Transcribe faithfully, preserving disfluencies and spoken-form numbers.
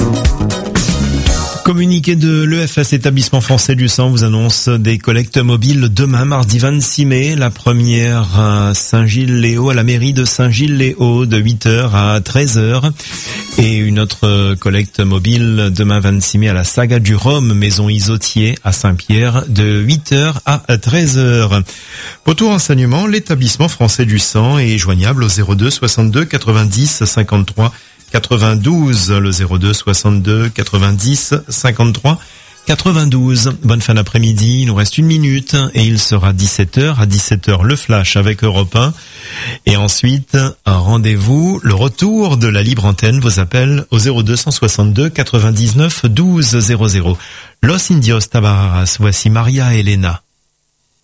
Communiqué de l'E F S, Établissement Français du Sang, vous annonce des collectes mobiles demain, mardi vingt-six mai. La première à Saint-Gilles-les-Hauts, à la mairie de Saint-Gilles-les-Hauts, de huit heures à treize heures. Et une autre collecte mobile demain vingt-six mai à la Saga du Rhum, maison Isotier à Saint-Pierre, de huit heures à treize heures. Pour tout renseignement, l'Établissement Français du Sang est joignable au zéro deux soixante-deux quatre-vingt-dix cinquante-trois quatre-vingt-douze, le zéro deux soixante-deux quatre-vingt-dix cinquante-trois quatre-vingt-douze. Bonne fin d'après-midi, il nous reste une minute et il sera dix-sept heures. À dix-sept heures, le flash avec Europe un. Et ensuite, un rendez-vous, le retour de la libre antenne, vos appels au zéro deux soixante-deux quatre-vingt-dix-neuf douze zéro zéro. Los Indios Tabararas, voici Maria Elena.